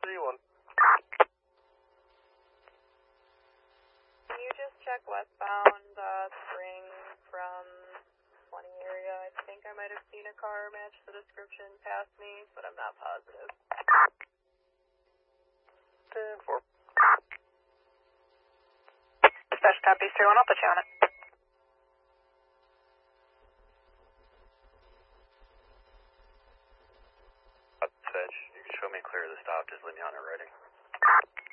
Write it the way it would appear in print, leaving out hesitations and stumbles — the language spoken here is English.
3-1. Can you just check westbound Spring from 20 area? I think I might have seen a car match the description past me, but I'm not positive. 10-4. Dispatch copy 3-1, I'll put you on it. Fetch, you can show me clear of the stop, just leave me on it writing.